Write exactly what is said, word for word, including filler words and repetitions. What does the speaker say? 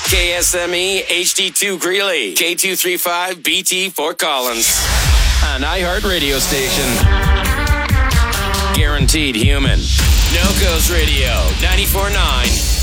K S M E H D two Greeley, K two thirty-five B T Fort Collins. An iHeartRadio station. Guaranteed human. No Ghost Radio, ninety-four point nine